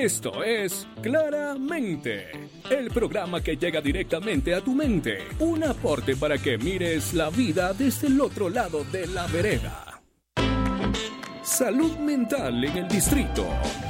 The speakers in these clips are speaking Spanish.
Esto es Claramente, el programa que llega directamente a tu mente. Un aporte para que mires la vida desde el otro lado de la vereda. Salud mental en el distrito.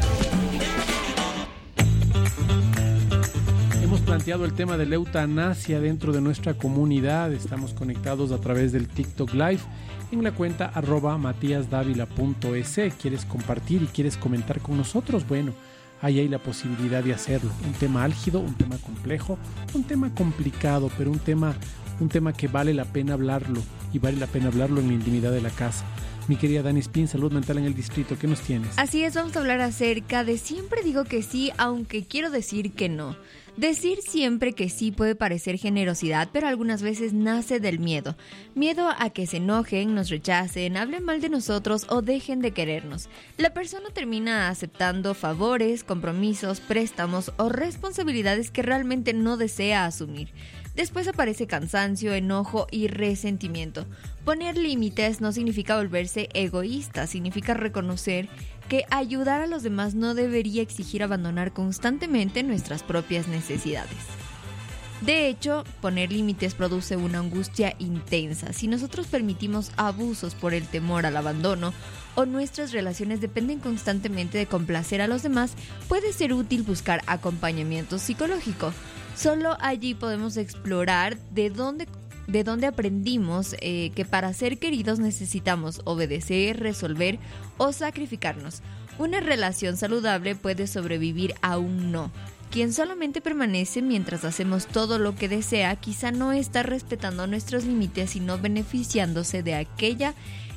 Hemos planteado el tema de la eutanasia dentro de nuestra comunidad. Estamos conectados a través del TikTok Live en la cuenta @matiasdavila.es. ¿Quieres compartir y quieres comentar con nosotros? Bueno, ahí hay la posibilidad de hacerlo. Un tema álgido, un tema complejo, un tema complicado, pero un tema que vale la pena hablarlo, y vale la pena hablarlo en la intimidad de la casa. Mi querida Dani Spin, salud mental en el distrito, ¿qué nos tienes? Así es, vamos a hablar acerca de siempre digo que sí, aunque quiero decir que no. Decir siempre que sí puede parecer generosidad, pero algunas veces nace del miedo. Miedo a que se enojen, nos rechacen, hablen mal de nosotros o dejen de querernos. La persona termina aceptando favores, compromisos, préstamos o responsabilidades que realmente no desea asumir. Después aparece cansancio, enojo y resentimiento. Poner límites no significa volverse egoísta, significa reconocer que ayudar a los demás no debería exigir abandonar constantemente nuestras propias necesidades. De hecho, poner límites produce una angustia intensa. Si nosotros permitimos abusos por el temor al abandono o nuestras relaciones dependen constantemente de complacer a los demás, puede ser útil buscar acompañamiento psicológico. Solo allí podemos explorar de dónde aprendimos que para ser queridos necesitamos obedecer, resolver o sacrificarnos. Una relación saludable puede sobrevivir a un no. Quien solamente permanece mientras hacemos todo lo que desea, quizá no está respetando nuestros límites, sino beneficiándose de aquella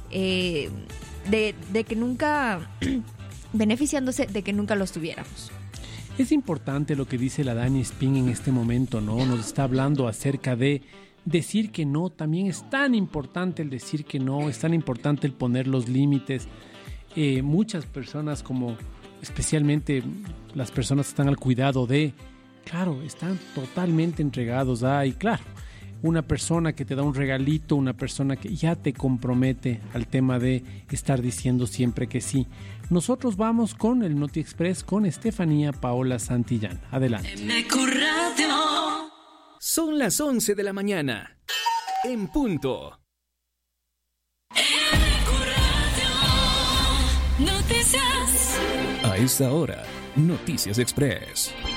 beneficiándose de que nunca los tuviéramos. Es importante lo que dice la Dani Spin en este momento, ¿no? Nos está hablando acerca de decir que no. También es tan importante el decir que no, es tan importante el poner los límites. Muchas personas, como especialmente las personas que están al cuidado de, claro, están totalmente entregados y claro, una persona que te da un regalito, una persona que ya te compromete al tema de estar diciendo siempre que sí. Nosotros vamos con el Noti Express con Estefanía Paola Santillán. Adelante. Son las 11 de la mañana. En punto. A esta hora, Noticias Express.